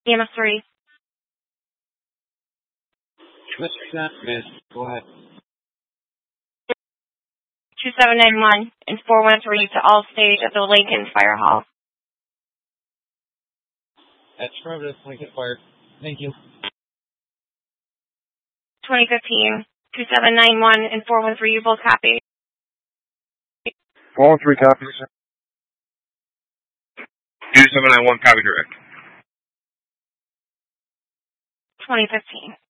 EMS 3. Miss, go ahead. 2791 and 413 to all stage at the Lincoln Fire Hall. That's affirmative. Lincoln Fire. Thank you. 2015, 2791 and 413, you both copy. 413 copy, sir. 2791 copy direct. 2015.